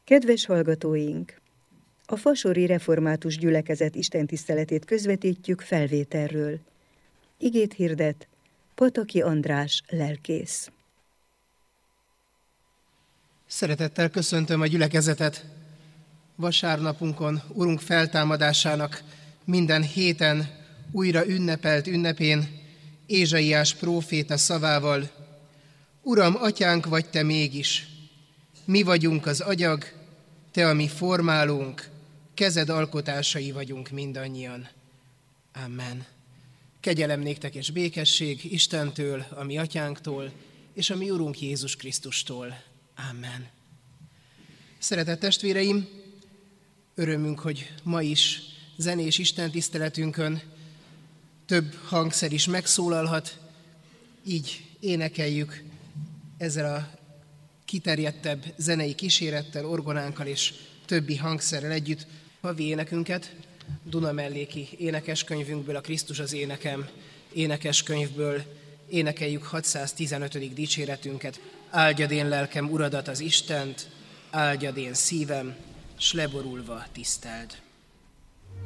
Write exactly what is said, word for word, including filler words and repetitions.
Kedves hallgatóink! A fasori református gyülekezet istentiszteletét közvetítjük felvételről. Igét hirdet Pataki András lelkész. Szeretettel köszöntöm a gyülekezetet. Vasárnapunkon, Urunk feltámadásának minden héten újra ünnepelt ünnepén Ézsaiás próféta szavával: Uram, atyánk vagy te mégis, mi vagyunk az agyag, te a mi formálónk, kezed alkotásai vagyunk mindannyian. Amen. Kegyelem néktek és békesség Istentől, a mi atyánktól, és a mi Urunk Jézus Krisztustól. Amen. Szeretett testvéreim, örömünk, hogy ma is zenés istentiszteletünkön több hangszer is megszólalhat, így énekeljük ezzel a kiterjedtebb zenei kísérettel, orgonánkkal és többi hangszerrel együtt havi énekünket, Dunamelléki énekeskönyvünkből, a Krisztus az énekem énekeskönyvből énekeljük hatszáztizenötödik dicséretünket. Áldjad én lelkem Uradat, az Istent, áldjad én szívem, s leborulva tiszteld.